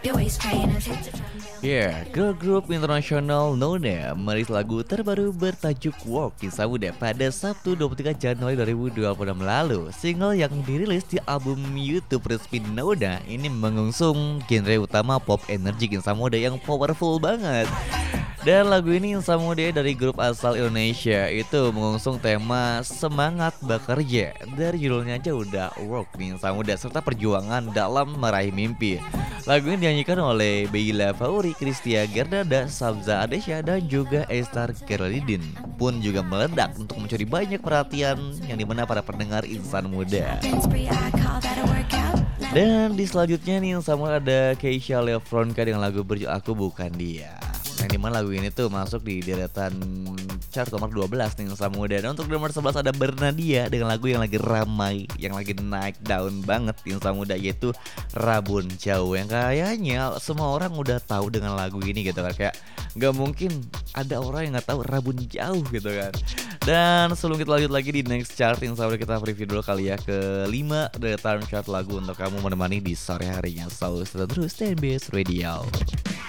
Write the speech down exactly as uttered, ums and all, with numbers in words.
Yeah, girl group internasional Nona merilis lagu terbaru bertajuk Walk Insan Muda pada Sabtu dua puluh tiga Januari dua ribu dua puluh enam lalu. Single yang dirilis di album YouTube resmi Nona ini mengusung genre utama pop energi Insan Muda yang powerful banget. Dan lagu ini Insan Muda dari grup asal Indonesia itu mengusung tema semangat bekerja. Dari judulnya aja udah work nih Insan Muda serta perjuangan dalam meraih mimpi. Lagu ini dinyanyikan oleh Beila Fauri, Kristia Gerdada, Sabza Adesha, dan juga Estar Kerlidin pun juga meledak untuk mencuri banyak perhatian yang dimana para pendengar Insan Muda. Dan di selanjutnya nih sama ada Keisha Lefronka dengan lagu berjudul Aku Bukan Dia. Yang dimana lagu ini tuh masuk di deretan chart nomor dua belas nih Insan Muda. Dan untuk nomor sebelas ada Bernadia dengan lagu yang lagi ramai, yang lagi naik daun banget Insan Muda, yaitu Rabun Jauh. Yang kayaknya semua orang udah tahu dengan lagu ini gitu kan. Kayak gak mungkin ada orang yang gak tahu Rabun Jauh gitu kan. Dan sebelum kita lanjut lagi di next chart, Insan Muda kita preview dulu kali ya ke lima deretan chart lagu untuk kamu menemani di sore harinya. Selalu stay terus di M B S Radio.